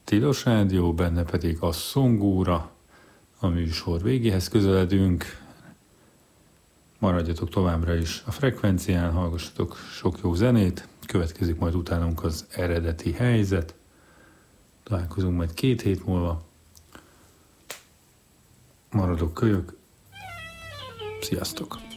Tilos Rádió, benne pedig a Szongóra. A műsor végéhez közeledünk. Maradjatok továbbra is a frekvencián, hallgassatok sok jó zenét. Következik majd utánunk az Eredeti helyzet. Találkozunk majd 2 hét múlva. Maradok kölyök. Sziasztok!